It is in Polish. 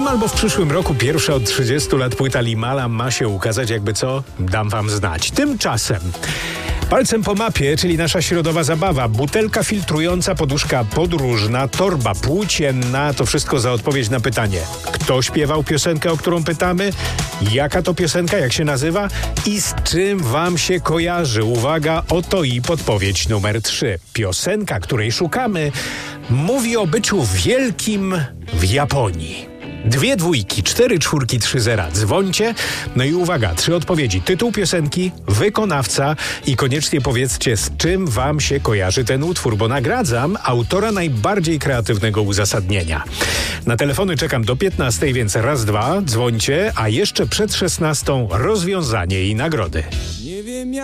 tym albo w przyszłym roku pierwsza od 30 lat płyta Limala ma się ukazać, jakby co, dam wam znać. Tymczasem palcem po mapie, czyli nasza środowa zabawa, butelka filtrująca, poduszka podróżna, torba płócienna, to wszystko za odpowiedź na pytanie. Kto śpiewał piosenkę, o którą pytamy? Jaka to piosenka, jak się nazywa? I z czym wam się kojarzy? Uwaga, oto i podpowiedź numer 3. Piosenka, której szukamy, mówi o byciu wielkim w Japonii. 2 dwójki, 4 czwórki, 3 zera. Dzwońcie. No i uwaga, 3 odpowiedzi. Tytuł piosenki, wykonawca i koniecznie powiedzcie, z czym wam się kojarzy ten utwór, bo nagradzam autora najbardziej kreatywnego uzasadnienia. Na telefony czekam do 15, więc raz, dwa, dzwońcie, a jeszcze przed 16 rozwiązanie i nagrody. Nie wiem,